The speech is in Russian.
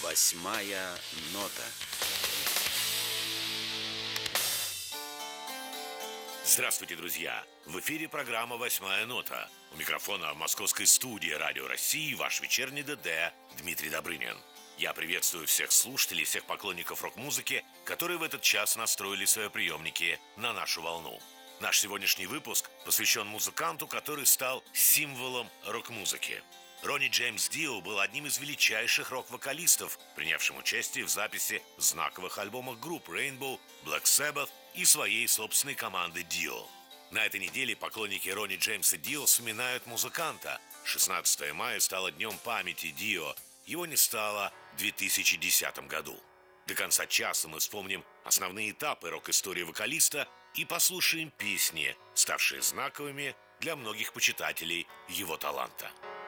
Восьмая нота. Здравствуйте, друзья! В эфире программа «Восьмая нота». У микрофона в московской студии «Радио России» ваш вечерний ДД Дмитрий Добрынин. Я приветствую всех слушателей, всех поклонников рок-музыки, которые в этот час настроили свои приемники на нашу волну. Наш сегодняшний выпуск посвящен музыканту, который стал символом рок-музыки. Ронни Джеймс Дио был одним из величайших рок-вокалистов, принявшим участие в записи знаковых альбомах групп Rainbow, Black Sabbath и своей собственной команды Dio. На этой неделе поклонники Ронни Джеймса Дио вспоминают музыканта. 16 мая стало днем памяти Дио. Его не стало в 2010 году. До конца часа мы вспомним основные этапы рок-истории вокалиста и послушаем песни, ставшие знаковыми для многих почитателей его таланта.